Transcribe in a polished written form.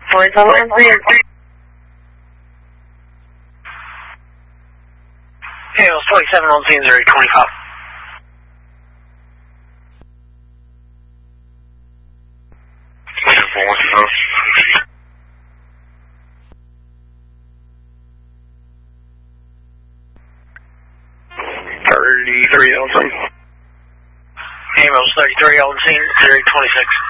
Where's the line? Hey, it was 27 on scene 025. Amos 33 on scene 026.